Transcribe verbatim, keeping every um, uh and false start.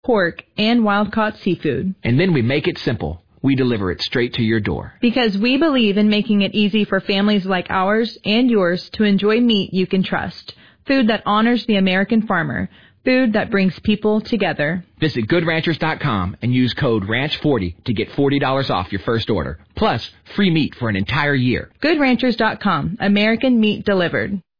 pork, and wild-caught seafood. And then we make it simple. We deliver it straight to your door. Because we believe in making it easy for families like ours and yours to enjoy meat you can trust. Food that honors the American farmer. Food that brings people together. Visit good ranchers dot com and use code ranch forty to get forty dollars off your first order. Plus, free meat for an entire year. good ranchers dot com. American meat delivered.